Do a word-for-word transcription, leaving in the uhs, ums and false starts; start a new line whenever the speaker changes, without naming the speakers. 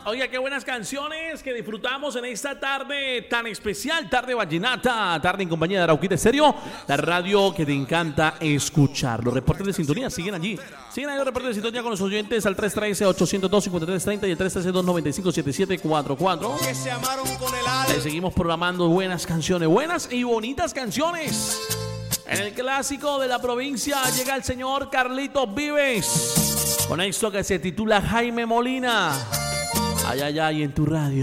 Oiga, qué buenas canciones que disfrutamos en esta tarde tan especial, tarde vallenata, tarde en compañía de Arauquita Estéreo, la radio que te encanta escuchar. Los reportes de sintonía siguen allí. Siguen ahí los reportes de sintonía con los oyentes al tres uno tres, ocho cero dos, cinco tres tres cero y el tres uno tres, dos nueve cinco, siete siete cuatro cuatro.
Que se amaron con el alma.
Le seguimos programando buenas canciones, buenas y bonitas canciones. En el clásico de la provincia llega el señor Carlitos Vives con esto que se titula Jaime Molina. Ay, ay, ay, en tu radio.